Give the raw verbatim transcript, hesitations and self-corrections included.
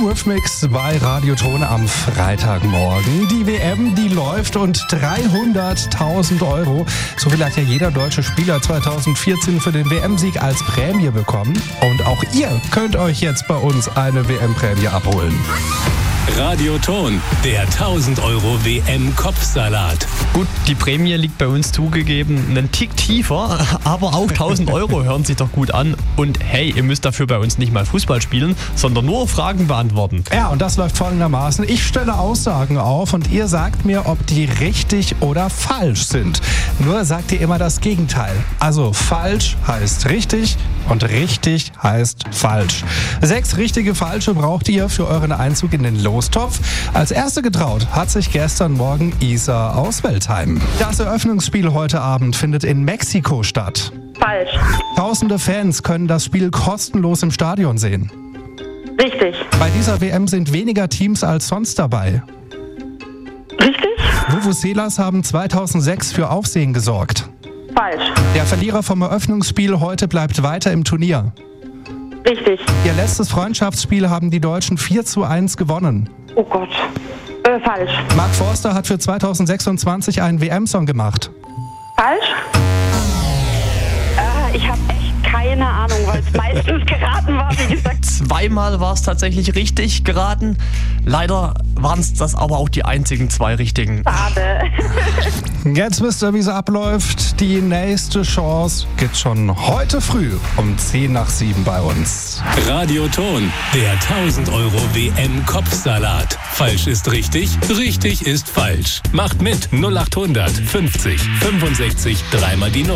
Eurythmics bei Radioton am Freitagmorgen. Die W M, die läuft und dreihunderttausend Euro, so viel hat ja jeder deutsche Spieler zweitausendvierzehn für den W M-Sieg als Prämie bekommen. Und auch ihr könnt euch jetzt bei uns eine W M-Prämie abholen. Radioton, der tausend Euro W M-Kopfsalat. Gut, die Prämie liegt bei uns zugegeben einen Tick tiefer, aber auch tausend Euro hören sich doch gut an. Und hey, ihr müsst dafür bei uns nicht mal Fußball spielen, sondern nur Fragen beantworten. Ja, und das läuft folgendermaßen. Ich stelle Aussagen auf und ihr sagt mir, ob die richtig oder falsch sind. Nur sagt ihr immer das Gegenteil. Also falsch heißt richtig und richtig heißt falsch. Sechs richtige Falsche braucht ihr für euren Einzug in den Lostopf. Als erste getraut hat sich gestern Morgen Isa aus Weltheim. Das Eröffnungsspiel heute Abend findet in Mexiko statt. Falsch. Tausende Fans können das Spiel kostenlos im Stadion sehen. Richtig. Bei dieser W M sind weniger Teams als sonst dabei. Richtig? Vuvuzelas haben zweitausendsechs für Aufsehen gesorgt. Falsch. Der Verlierer vom Eröffnungsspiel heute bleibt weiter im Turnier. Richtig. Ihr letztes Freundschaftsspiel haben die Deutschen vier zu eins gewonnen. Oh Gott. Äh, falsch. Mark Forster hat für zweitausendsechsundzwanzig einen W M-Song gemacht. Falsch? Äh, ich habe echt keine Ahnung, weil es meistens geraten war, wie gesagt. Zweimal war es tatsächlich richtig geraten. Leider waren es das aber auch die einzigen zwei richtigen. Schade. Jetzt wisst ihr, wie es abläuft. Die nächste Chance gibt's schon heute früh um zehn nach sieben bei uns. Radioton, der tausend Euro W M-Kopfsalat. Falsch ist richtig, richtig ist falsch. Macht mit null acht hundert fünfzig fünfundsechzig dreimal die null.